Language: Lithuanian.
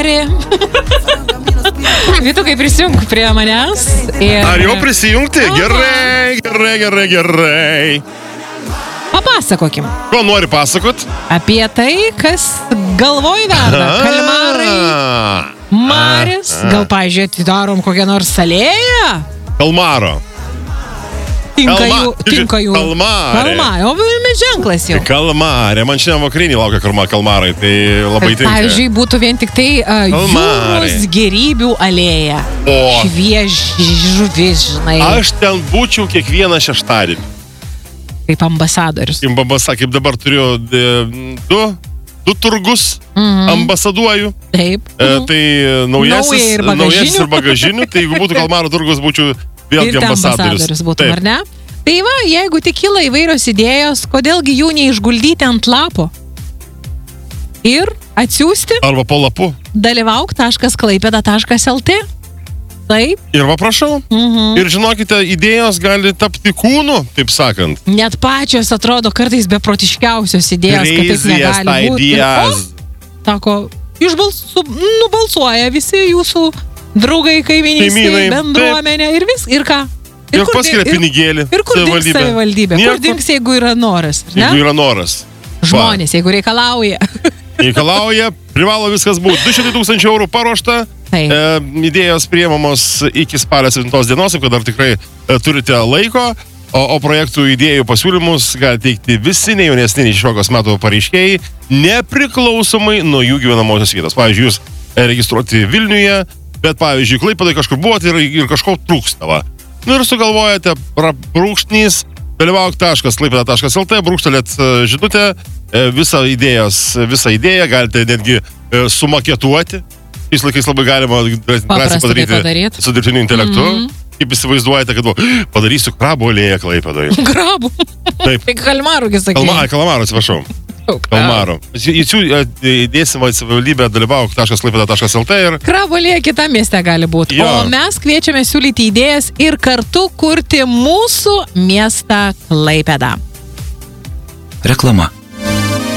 Kalmarį. Vytukai, prisijunk prie manęs. Ar jau prisijungti? Gerai. Papasakokim. Ko nori pasakot? Apie tai, kas galvoj verda. Kalmarai, Maris. Gal, pavyzdžiui, atidarom kokią nors salėją? Kalmaro. Tinka jų. Kalmarė. O ženklas jau. Kalmarė. Man šiandien vakarinį laukia kalmarai. Tai labai tinka. Pavyzdžiui, būtų vien tik tai jūros gėrybių alėja. Švieži žuvis, žinai. Aš ten būčiau kiekvieną šeštadienį. Kaip ambasadorius. Kaip dabar turiu du turgus, ambasaduoju. Taip. Tai naujasis ir bagažinių. Tai jeigu būtų Kalmaro turgus, būčiau vėlgi ambasadorius būtų, ar ne? Tai va, jeigu tik kyla įvairios idėjos, kodėlgi jų neišguldyti ant lapo ir atsiųsti arba po lapu dalyvauk.klaipėda.lt. Taip. Ir va, prašau. Ir žinokite, idėjos gali tapti kūnu, taip sakant. Net pačios atrodo kartais beprotiškiausios idėjos, kad taip negali būti. Sako, nubalsuoja visi jūsų draugai, kaimynystė, bendruomenė ir vis, ir ką? Ir paskiria pinigėlį. Ir kur dings savivaldybė? Kur dings, jeigu yra noras? Jeigu yra noras. Žmonės, jeigu reikalauja. Privalo viskas būti. 200 000 eurų paruošta. Idėjos priimamos iki spalio 7 dienos, kad dar tikrai turite laiko. O projektų idėjų pasiūlymus gali teikti visi nejaunesni 16 metų pareiškėjai, nepriklausomai nuo jų gyvenamosios vietos. Pavyzdžiui, jūs registruoti Vilniuje, bet, pavyzdžiui, Klaipėdoje kažkur buvote ir kažko trūkstava. Ir sugalvojate brūkšnys dalyvauk.klaipėda.lt, brūkštelėt žinutę, visą idėją galite netgi sumaketuoti. Šiais laikais labai galima drąsiai padaryti su dirbtiniu intelektu. Kaip įsivaizduojate, kad padarysiu krabų alėją Klaipėdoje. Krabų? Taip. Kalmarų, gi sakė. Kalmarų, atsiprašau. Kalmarų. Įdėsim savivaldybę dalyvauk.klaipėda.lt ir... Krabų alėja kitam mieste gali būti. O mes kviečiame siūlyti idėjas ir kartu kurti mūsų miestą Klaipėdą. Reklama.